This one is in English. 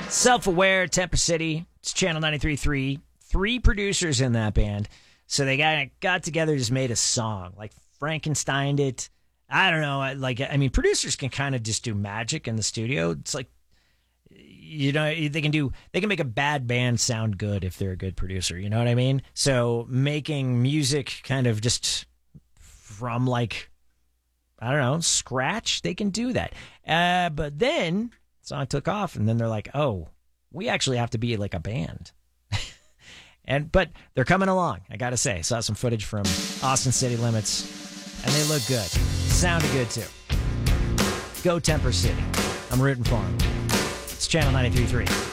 Self-Aware, Temper City. It's Channel 93.3. 3 producers in that band. So they got together, just made a song. Like Frankensteined it. I don't know. Producers can kind of just do magic in the studio. It's like, they can make a bad band sound good if they're a good producer. You know what I mean? So making music kind of just from scratch, they can do that. But then the song took off, and then they're like, oh, we actually have to be like a band. But they're coming along, I gotta say. Saw some footage from Austin City Limits, and they look good. Sounded good too. Go Temper City. I'm rooting for them. It's Channel 93.3.